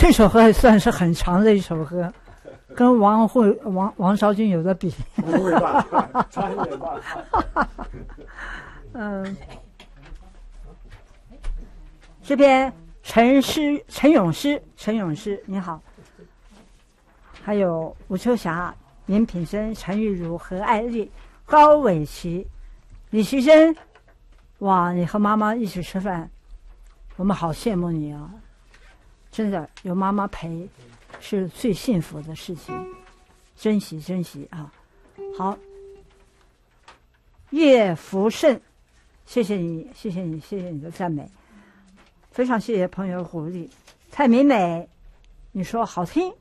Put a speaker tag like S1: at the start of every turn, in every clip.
S1: 这首歌也算是很长的一首歌，跟王昭君有的比。
S2: 不会吧？差一点吧。
S1: 这边陈咏诗你好，还有吴秋霞、林品珍、陈玉茹、何爱丽、高伟琪、李希珍。哇，你和妈妈一起吃饭，我们好羡慕你啊！真的有妈妈陪是最幸福的事情，珍惜啊！好，叶福胜，谢谢你的赞美，非常谢谢朋友的鼓励。蔡明美，你说好听。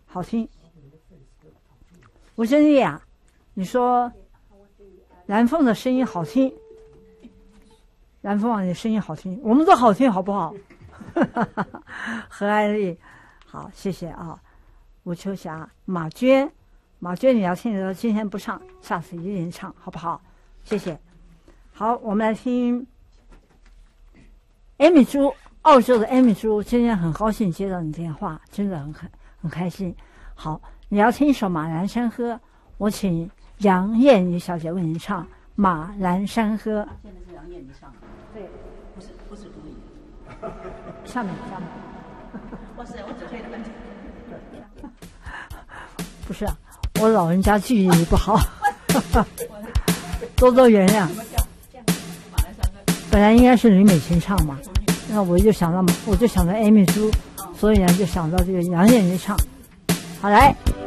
S1: 吴珍丽啊，你说蓝凤的声音好听。蓝凤啊，你声音好听，我们都好听，好不好？何爱丽，好，谢谢啊。吴秋霞、马娟，你要听的今天不唱，下次一定唱，好不好？谢谢。好，我们来听艾米珠，澳洲的艾米珠，今天很高兴接到你电话，真的很开心。好，你要听一首《马栏山河》，我请杨燕妮小姐为您唱《马栏山河》。
S3: 现在是杨燕妮唱的，
S1: 对，
S3: 不是独影。
S1: 下面。
S3: 我只会的问题。
S1: 不是啊，我老人家记忆力不好，多多原谅。本来应该是吕美琴唱嘛，那我就想到艾米珠，所以呢就想到这个杨燕妮唱。好，来。